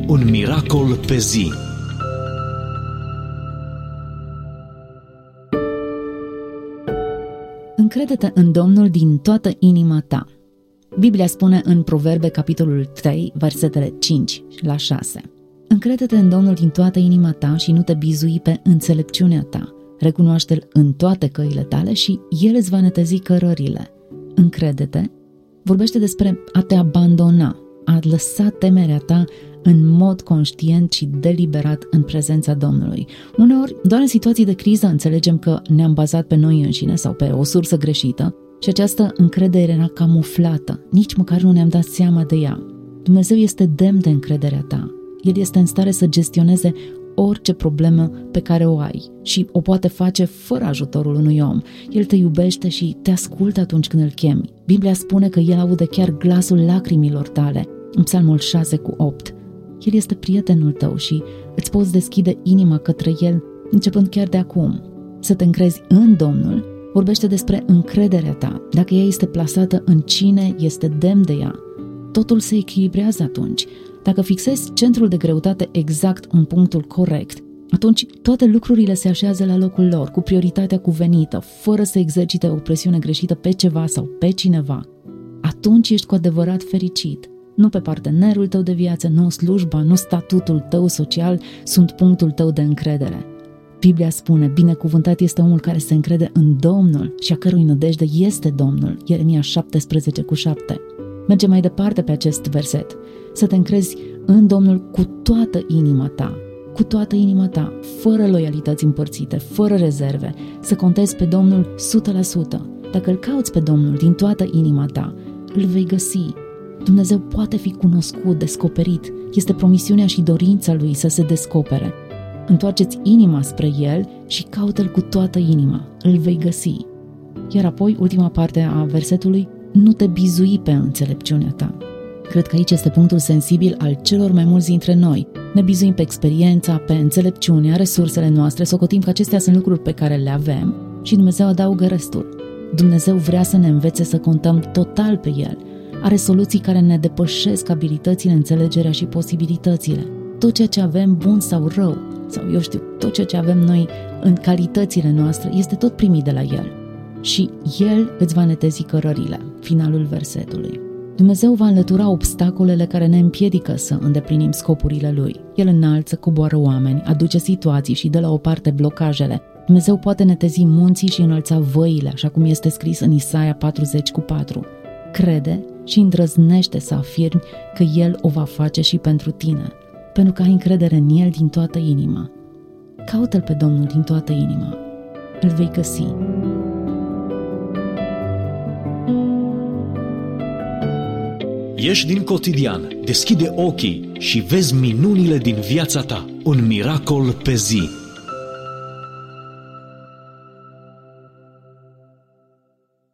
Un miracol pe zi. Încrede-te în Domnul din toată inima ta. Biblia spune în Proverbe, capitolul 3, versetele 5 la 6. Încrede-te în Domnul din toată inima ta și nu te bizui pe înțelepciunea ta. Recunoaște-L în toate căile tale și El îți va netezi cărările. Încrede-te vorbește despre a te abandona, a lăsa temerea ta în mod conștient și deliberat în prezența Domnului. Uneori, doar în situații de criză înțelegem că ne-am bazat pe noi înșine sau pe o sursă greșită și această încredere era camuflată. Nici măcar nu ne-am dat seama de ea. Dumnezeu este demn de încrederea ta. El este în stare să gestioneze orice problemă pe care o ai și o poate face fără ajutorul unui om. El te iubește și te ascultă atunci când îl chemi. Biblia spune că El aude chiar glasul lacrimilor tale, în Psalmul 6:8. El este prietenul tău și îți poți deschide inima către El începând chiar de acum. Să te încrezi în Domnul vorbește despre încrederea ta. Dacă ea este plasată în cine este demn de ea, totul se echilibrează atunci. Dacă fixezi centrul de greutate exact în punctul corect, atunci toate lucrurile se așează la locul lor, cu prioritatea cuvenită, fără să exercite o presiune greșită pe ceva sau pe cineva. Atunci ești cu adevărat fericit. Nu pe partenerul tău de viață, nu slujba, nu statutul tău social sunt punctul tău de încredere. Biblia spune, binecuvântat este omul care se încrede în Domnul și a cărui nădejde este Domnul. Ieremia 17:7. Merge mai departe pe acest verset. Să te încrezi în Domnul cu toată inima ta, cu toată inima ta, fără loialități împărțite, fără rezerve, să contezi pe Domnul 100%. Dacă îl cauți pe Domnul din toată inima ta, îl vei găsi. Dumnezeu poate fi cunoscut, descoperit. Este promisiunea și dorința Lui să se descopere. Întoarceți inima spre El și caută-L cu toată inima. Îl vei găsi. Iar apoi, ultima parte a versetului, nu te bizui pe înțelepciunea ta. Cred că aici este punctul sensibil al celor mai mulți dintre noi. Ne bizuim pe experiența, pe înțelepciunea, resursele noastre, socotim că acestea sunt lucruri pe care le avem și Dumnezeu adaugă restul. Dumnezeu vrea să ne învețe să contăm total pe El. Are soluții care ne depășesc abilitățile, înțelegerea și posibilitățile. Tot ceea ce avem, bun sau rău, sau eu știu, tot ceea ce avem noi în calitățile noastre, este tot primit de la El. Și El îți va netezi cărările. Finalul versetului. Dumnezeu va înlătura obstacolele care ne împiedică să îndeplinim scopurile Lui. El înalță, coboară oameni, aduce situații și dă la o parte blocajele. Dumnezeu poate netezi munții și înălța văile, așa cum este scris în Isaia 40:4. Crede și îndrăznește să afirmi că El o va face și pentru tine, pentru că ai încredere în El din toată inima. Caută-L pe Domnul din toată inima. Îl vei găsi. Ieși din cotidian, deschide ochii și vezi minunile din viața ta. Un miracol pe zi.